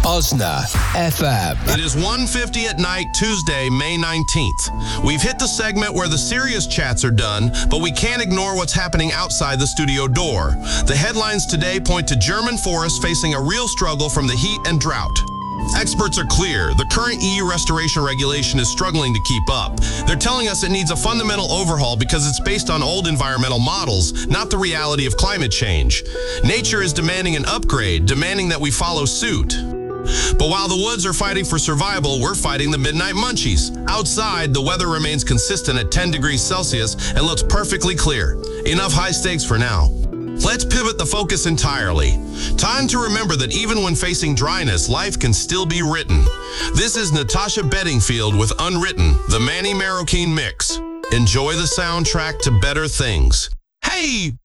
Osna FM. It is 1:50 at night, Tuesday, May 19th. We've hit the segment where the serious chats are done, but we can't ignore what's happening outside the studio door. The headlines today point to German forests facing a real struggle from the heat and drought. Experts are clear. The current EU restoration regulation is struggling to keep up. They're telling us it needs a fundamental overhaul because it's based on old environmental models, not the reality of climate change. Nature is demanding an upgrade, demanding that we follow suit. But while the woods are fighting for survival, we're fighting the midnight munchies. Outside, the weather remains consistent at 10 degrees Celsius and looks perfectly clear. Enough high stakes for now. Let's pivot the focus entirely. Time to remember that even when facing dryness, life can still be written. This is Natasha Bedingfield with Unwritten, the Manny Marroquin mix. Enjoy the soundtrack to better things. Hey,